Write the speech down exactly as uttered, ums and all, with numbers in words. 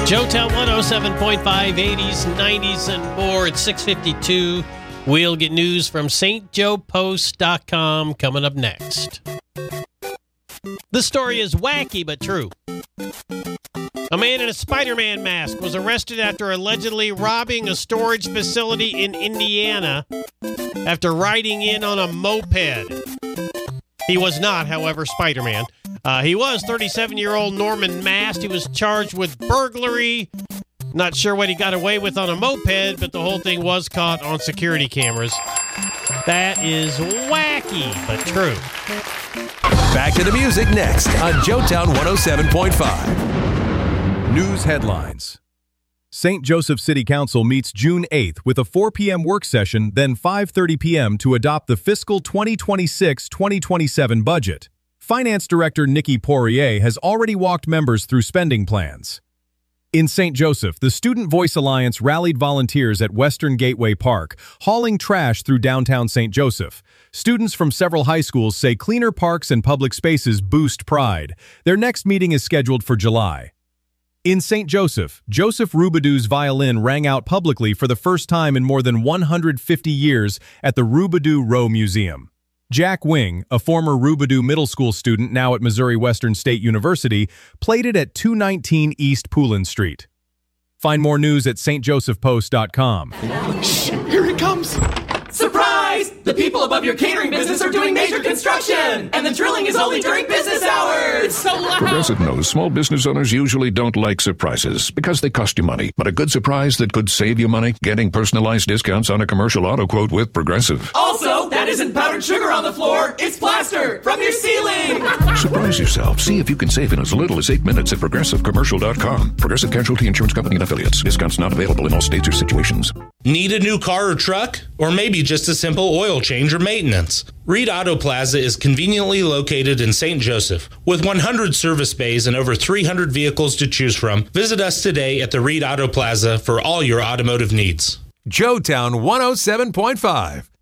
Joetown one oh seven point five, eighties, nineties, and more at six fifty-two. We'll get news from St Joe Post dot com coming up next. The story is wacky but true. A man in a Spider-Man mask was arrested after allegedly robbing a storage facility in Indiana after riding in on a moped. He was not, however, Spider-Man. Uh, he was thirty-seven-year-old Norman Mast. He was charged with burglary. Not sure what he got away with on a moped, but the whole thing was caught on security cameras. That is wacky, but true. Back to the music next on Joetown one oh seven point five. News headlines. Saint Joseph City Council meets June eighth with a four p.m. work session, then five thirty p.m. to adopt the fiscal twenty twenty-six twenty twenty-seven budget. Finance Director Nikki Poirier has already walked members through spending plans. In Saint Joseph, the Student Voice Alliance rallied volunteers at Western Gateway Park, hauling trash through downtown Saint Joseph. Students from several high schools say cleaner parks and public spaces boost pride. Their next meeting is scheduled for July. In Saint Joseph, Joseph Roubidou's violin rang out publicly for the first time in more than one hundred fifty years at the Roubidou Row Museum. Jack Wing, a former Roubidou Middle School student now at Missouri Western State University, played it at two nineteen East Poulin Street. Find more news at st joseph post dot com. Shh, here it comes! Surprise! The people above your catering business are doing major construction! And the drilling is only during business hours! It's so loud! Progressive knows small business owners usually don't like surprises because they cost you money. But a good surprise that could save you money? Getting personalized discounts on a commercial auto quote with Progressive. Also, that isn't powdered sugar on the floor, it's plaster from your ceiling! Surprise yourself. See if you can save in as little as eight minutes at progressive commercial dot com. Progressive Casualty Insurance Company and Affiliates. Discounts not available in all states or situations. Need a new car or truck? Or maybe just a simple oil change or maintenance? Reed Auto Plaza is conveniently located in Saint Joseph. With one hundred service bays and over three hundred vehicles to choose from, visit us today at the Reed Auto Plaza for all your automotive needs. Joetown one oh seven point five.